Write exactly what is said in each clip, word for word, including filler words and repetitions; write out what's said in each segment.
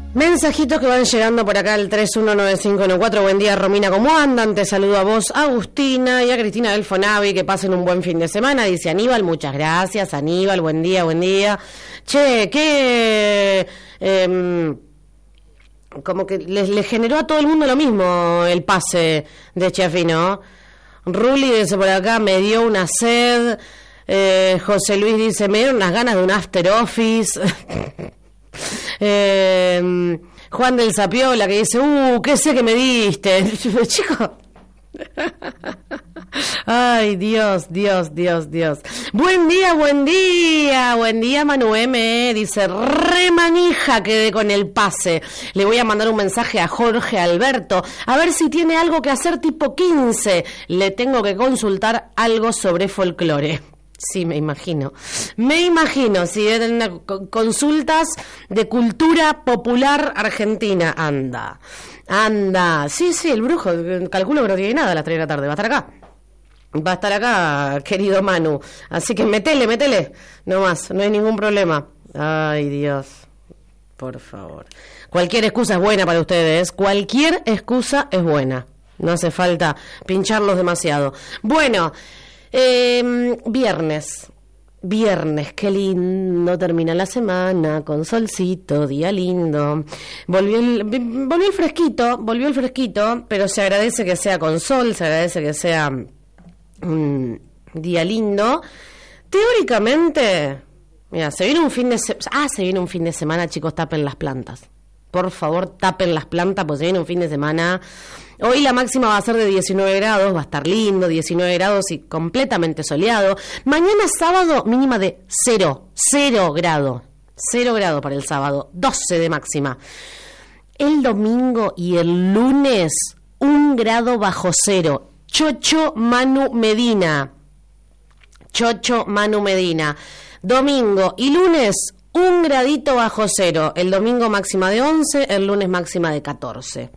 Mensajitos que van llegando por acá al tres uno nueve cinco uno cuatro. Buen día, Romina, ¿cómo andan? Te saludo a vos, Agustina, y a Cristina del Fonavi. Que pasen un buen fin de semana, dice Aníbal. Muchas gracias, Aníbal. Buen día, buen día. Che, qué... Eh, como que les, les generó a todo el mundo lo mismo el pase de Chefi, ¿no? Ruli dice por acá, me dio una sed. Eh, José Luis dice, me dieron unas ganas de un after office. Eh, Juan del Zapiola que dice, uh, qué sé que me diste. Chico. Ay, Dios, Dios, Dios, Dios. Buen día, buen día, buen día, Manu M. Dice, re manija quedé con el pase. Le voy a mandar un mensaje a Jorge Alberto, a ver si tiene algo que hacer tipo quince. Le tengo que consultar algo sobre folclore. Sí, me imagino. Me imagino, si sí, en una, consultas de cultura popular argentina. Anda, anda. Sí, sí, el brujo, calculo que no tiene nada a las tres de la tarde. Va a estar acá. Va a estar acá, querido Manu. Así que metele, metele. No más, no hay ningún problema. Ay, Dios. Por favor. Cualquier excusa es buena para ustedes. Cualquier excusa es buena. No hace falta pincharlos demasiado. Bueno... Eh, viernes, viernes, qué lindo, termina la semana con solcito, día lindo. Volvió el, volvió el fresquito, volvió el fresquito, pero se agradece que sea con sol, se agradece que sea un día lindo. Teóricamente, mira, se viene un fin de semana, ah, se viene un fin de semana, chicos, tapen las plantas. Por favor, tapen las plantas, porque se viene un fin de semana. Hoy la máxima va a ser de diecinueve grados, va a estar lindo, diecinueve grados y completamente soleado. Mañana sábado, mínima de cero, cero grado. cero grado para el sábado, doce de máxima. El domingo y el lunes, un grado bajo cero. Chocho Manu Medina. Chocho Manu Medina. Domingo y lunes, un gradito bajo cero. El domingo máxima de once, el lunes máxima de catorce.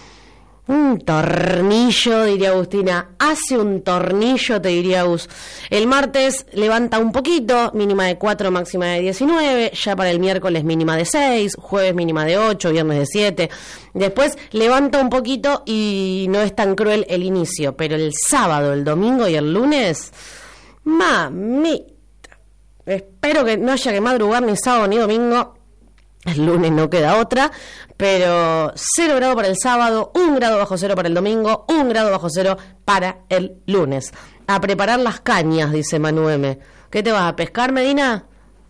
Un tornillo, diría Agustina. Hace un tornillo, te diría Agus. El martes levanta un poquito, mínima de cuatro, máxima de diecinueve. Ya para el miércoles mínima de seis, jueves mínima de ocho, viernes de siete. Después levanta un poquito y no es tan cruel el inicio. Pero el sábado, el domingo y el lunes, mamita. Espero que no haya que madrugar ni sábado ni domingo. El lunes no queda otra, pero cero grado para el sábado, un grado bajo cero para el domingo, un grado bajo cero para el lunes. A preparar las cañas, dice Manu M. ¿Qué te vas a pescar, Medina?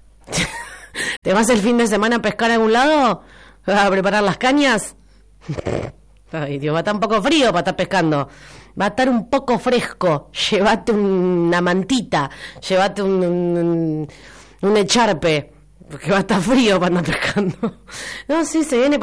¿Te vas el fin de semana a pescar a algún lado? ¿Vas a preparar las cañas? Ay, Dios, va a estar un poco frío para estar pescando. Va a estar un poco fresco. Llévate una mantita, llévate un, un, un echarpe. Porque va a estar frío para andar pescando. No, sí, se viene